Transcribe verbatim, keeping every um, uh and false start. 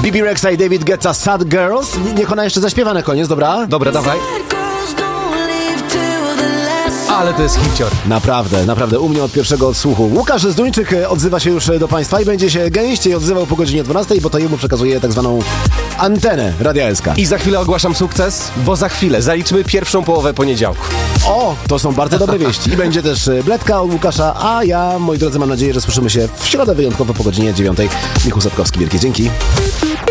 Bibi Rexha i David Guetta, Sad Girls. Niech ona jeszcze zaśpiewa na koniec, dobra? Dobra, dawaj. Ale to jest hicior. Naprawdę, naprawdę, u mnie od pierwszego odsłuchu. Łukasz Zduńczyk odzywa się już do Państwa i będzie się gęściej odzywał po godzinie dwunastej, bo to jemu przekazuje tak zwaną antenę Radia S K. I za chwilę ogłaszam sukces, bo za chwilę zaliczymy pierwszą połowę poniedziałku. O, to są bardzo dobre wieści. I będzie też Bledka od Łukasza, a ja, moi drodzy, mam nadzieję, że słyszymy się w środę wyjątkowo po godzinie dziewiątej. Michał Sapkowski, wielkie dzięki.